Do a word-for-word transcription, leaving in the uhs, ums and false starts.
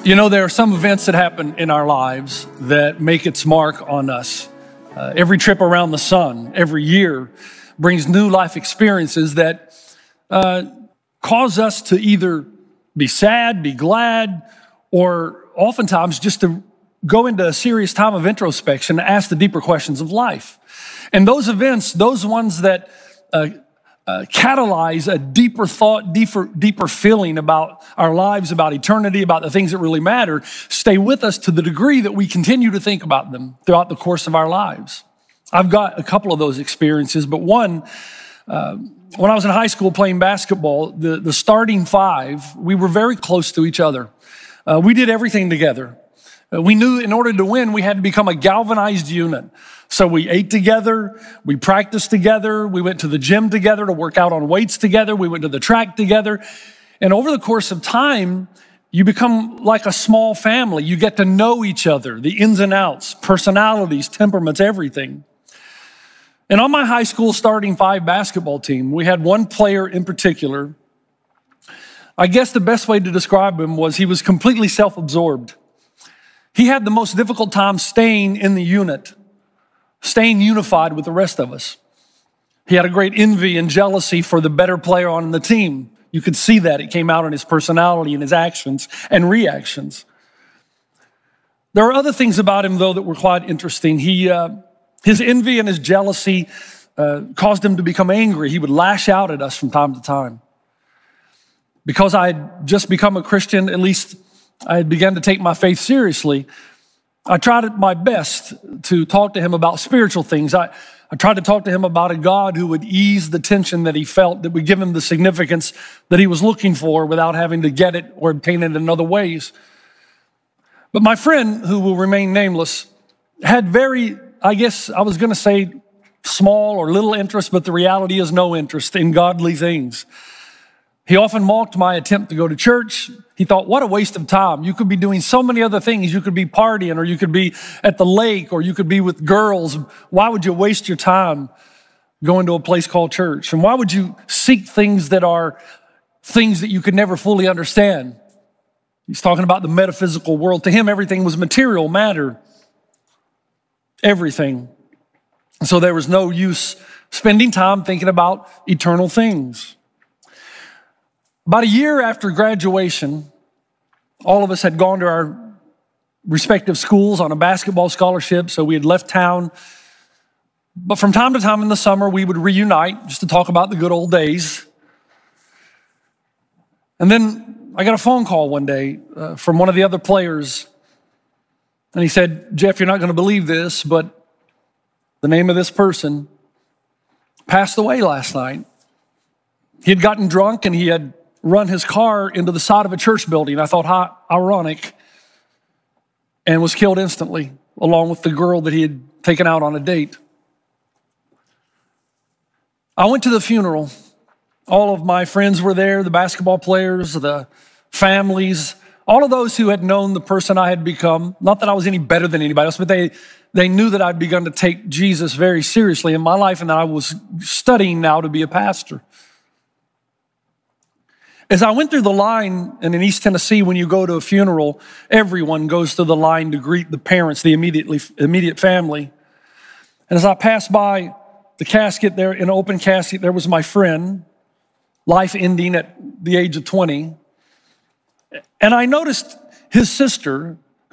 You know, there are some events that happen in our lives that make its mark on us. Uh, every trip around the sun, every year, brings new life experiences that uh, cause us to either be sad, be glad, or oftentimes just to go into a serious time of introspection and ask the deeper questions of life. And those events, those ones that uh, uh, catalyze a deeper thought, deeper, deeper feeling about our lives, about eternity, about the things that really matter, stay with us to the degree that we continue to think about them throughout the course of our lives. I've got a couple of those experiences, but one, uh, when I was in high school playing basketball, the, the starting five, we were very close to each other. Uh, we did everything together. Uh, we knew in order to win, we had to become a galvanized unit. So we ate together, we practiced together, we went to the gym together to work out on weights together, we went to the track together. And over the course of time, you become like a small family. You get to know each other, the ins and outs, personalities, temperaments, everything. And on my high school starting five basketball team, we had one player in particular. I guess the best way to describe him was he was completely self-absorbed. He had the most difficult time staying in the unit, staying unified with the rest of us. He had a great envy and jealousy for the better player on the team. You could see that. It came out in his personality and his actions and reactions. There are other things about him, though, that were quite interesting. He, uh, his envy and his jealousy uh, caused him to become angry. He would lash out at us from time to time. Because I had just become a Christian, at least I had begun to take my faith seriously, I tried my best to talk to him about spiritual things. I, I tried to talk to him about a God who would ease the tension that he felt, that would give him the significance that he was looking for without having to get it or obtain it in other ways. But my friend, who will remain nameless, had very, I guess I was going to say small or little interest, but the reality is no interest in godly things. He often mocked my attempt to go to church. He thought, what a waste of time. You could be doing so many other things. You could be partying, or you could be at the lake, or you could be with girls. Why would you waste your time going to a place called church? And why would you seek things that are things that you could never fully understand? He's talking about the metaphysical world. To him, everything was material, matter, everything. So there was no use spending time thinking about eternal things. About a year after graduation, all of us had gone to our respective schools on a basketball scholarship, so we had left town. But from time to time in the summer, we would reunite just to talk about the good old days. And then I got a phone call one day uh, from one of the other players, and he said, Jeff, you're not going to believe this, but the name of this person passed away last night. He had gotten drunk and he had run his car into the side of a church building. I thought, how ironic, and was killed instantly, along with the girl that he had taken out on a date. I went to the funeral. All of my friends were there, the basketball players, the families, all of those who had known the person I had become. Not that I was any better than anybody else, but they, they knew that I'd begun to take Jesus very seriously in my life and that I was studying now to be a pastor. As I went through the line, and in East Tennessee, when you go to a funeral, everyone goes through the line to greet the parents, the immediately, immediate family. And as I passed by the casket there, in an open casket, there was my friend, life ending at the age of twenty. And I noticed his sister,